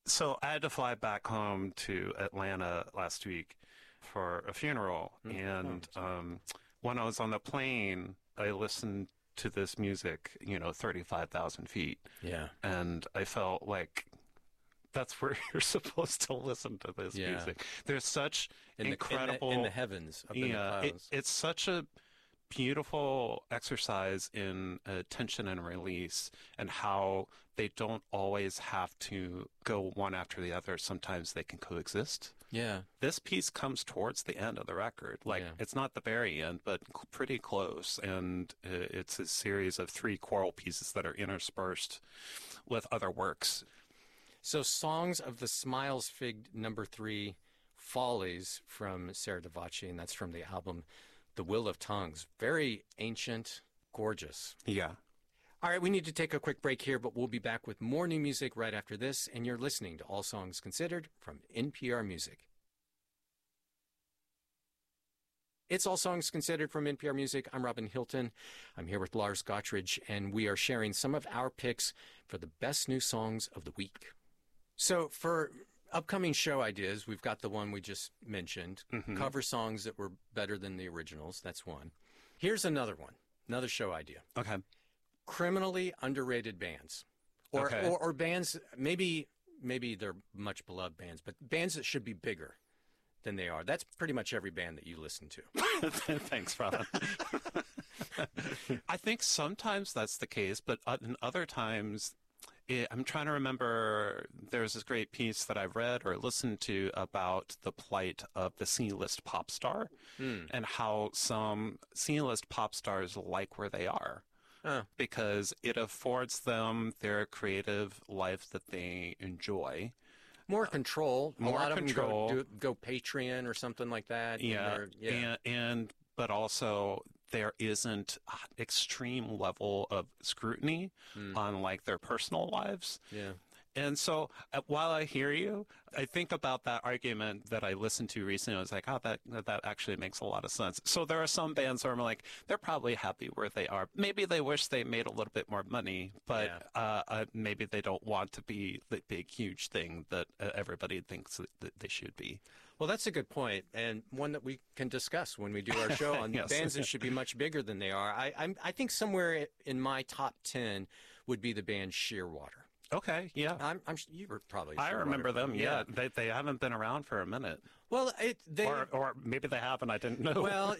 So I had to fly back home to Atlanta last week for a funeral. And when I was on the plane, I listened to this music, 35,000 feet. Yeah. And I felt like that's where you're supposed to listen to this music. There's such incredible... in the heavens, up in the clouds. It's such a beautiful exercise in tension and release, and how they don't always have to go one after the other. Sometimes they can coexist. Yeah. This piece comes towards the end of the record. It's not the very end, but pretty close. And it's a series of 3 choral pieces that are interspersed with other works. So Songs of the Smiles Fig number 3, Follies from Sarah Davachi, and that's from the album The Will of Tongues. Very ancient, gorgeous. Yeah. All right, we need to take a quick break here, but we'll be back with more new music right after this, and you're listening to All Songs Considered from NPR Music. It's All Songs Considered from NPR Music. I'm Robin Hilton. I'm here with Lars Gottridge, and we are sharing some of our picks for the best new songs of the week. So for upcoming show ideas, we've got the one we just mentioned, cover songs that were better than the originals. That's one. Here's another one, another show idea. Okay. Criminally underrated bands. Or bands, maybe they're much beloved bands, but bands that should be bigger than they are. That's pretty much every band that you listen to. Thanks, Robin. I think sometimes that's the case, but in other times... I'm trying to remember, there's this great piece that I've read or listened to about the plight of the C-list pop star and how some C-list pop stars like where they are because it affords them their creative life that they enjoy. More control. More a lot control. Of them go Patreon or something like that. But also there isn't extreme level of scrutiny on like their personal lives. Yeah. And so while I hear you, I think about that argument that I listened to recently. I was like, that actually makes a lot of sense. So there are some bands where I'm like, they're probably happy where they are. Maybe they wish they made a little bit more money, but maybe they don't want to be the big, huge thing that everybody thinks that they should be. Well, that's a good point, and one that we can discuss when we do our show on Yes. bands that should be much bigger than they are. I think somewhere in my top 10 would be the band Shearwater. Okay, yeah. You were probably. I remember them. Yeah, they haven't been around for a minute. Well, or maybe they have, and I didn't know. Well,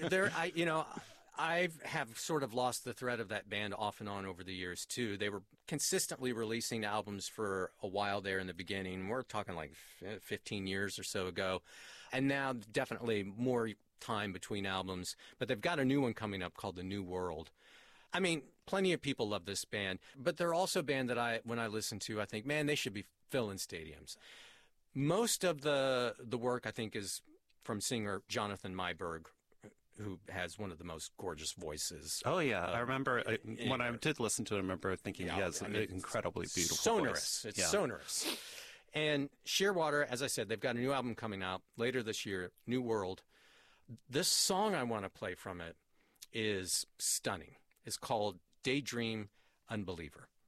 I have sort of lost the thread of that band off and on over the years too. They were consistently releasing albums for a while there in the beginning. We're talking like 15 years or so ago, and now definitely more time between albums. But they've got a new one coming up called The New World. I mean, plenty of people love this band, but they're also a band that when I listen to, I think, man, they should be filling stadiums. Most of the work, I think, is from singer Jonathan Myberg, who has one of the most gorgeous voices. Oh, yeah. I remember when I did listen to it, I remember thinking he has an incredibly beautiful sonorous. voice. It's sonorous. And Shearwater, as I said, they've got a new album coming out later this year, New World. This song I want to play from it is stunning. It's called Daydream Unbeliever.